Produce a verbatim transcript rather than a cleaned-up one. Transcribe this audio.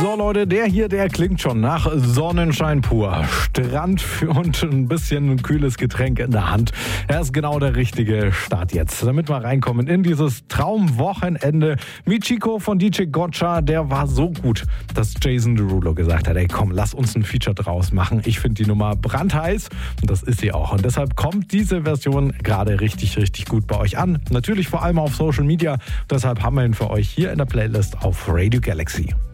So Leute, der hier, der klingt schon nach Sonnenschein pur. Strand und ein bisschen ein kühles Getränk in der Hand. Er ist genau der richtige Start jetzt, damit wir reinkommen in dieses Traumwochenende. Michiko von D J Gotcha, der war so gut, dass Jason Derulo gesagt hat, ey komm, lass uns ein Feature draus machen. Ich finde die Nummer brandheiß und das ist sie auch. Und deshalb kommt diese Version gerade richtig, richtig gut bei euch an. Natürlich vor allem auf Social Media. Deshalb haben wir ihn für euch hier in der Playlist auf Radio Galaxy.